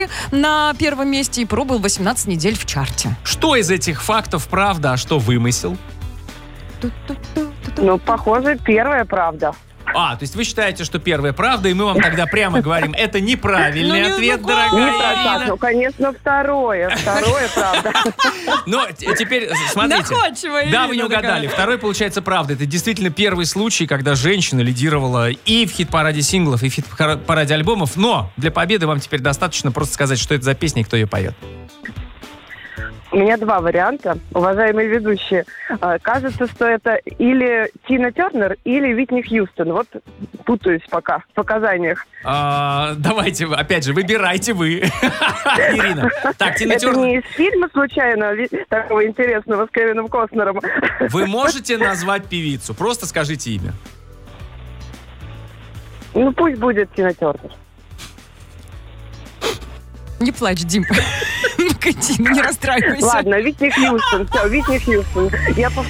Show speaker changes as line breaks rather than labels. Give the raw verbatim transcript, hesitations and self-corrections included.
на первом месте и пробыл восемнадцать недель в чарте.
Что из этих фактов правда, а что вымысел?
Ну, похоже, первая правда.
А, то есть вы считаете, что первая правда, и мы вам тогда прямо говорим, это неправильный
Ну,
ответ,
ну,
дорогая
Не так,
Ирина.
ну, конечно, второе. Второе, правда.
Но т- теперь, смотрите.
Находчивая
Да, вы не
Ирина
угадали.
такая.
Второй, получается, правда. Это действительно первый случай, когда женщина лидировала и в хит-параде синглов, и в хит-параде альбомов. Но для победы вам теперь достаточно просто сказать, что это за песня и кто ее поет.
У меня два варианта, уважаемые ведущие. А, Кажется, что это или Тина Тернер, или Уитни Хьюстон. Вот путаюсь пока в показаниях.
А, давайте, опять же, выбирайте вы. Ирина. Так, Тина
Это
Тернер.
не из фильма, случайно, ви- такого интересного с Кевином Костнером.
Вы можете назвать певицу? Просто скажите имя.
Ну, пусть будет Тина Тернер.
Не плачь, Дим. Ну-ка, Тина, не расстраивайся.
Ладно, Уитни Хьюстон. Все, Уитни Хьюстон. Я повторяю.